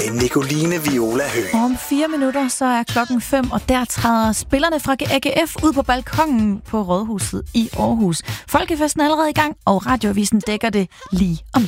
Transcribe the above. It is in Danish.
med Nicoline Viola Høgh. Om 4 minutter, så er klokken 5, og der træder spillerne fra AGF ud på balkongen på Rådhuset i Aarhus. Folkefesten er allerede i gang, og Radioavisen dækker det lige om